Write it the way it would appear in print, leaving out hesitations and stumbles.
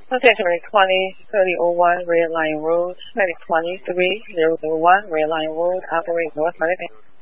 Attention, Medic 20-3001, Red Line Road, Medic 23-001, Red Line Road, operate North Medic.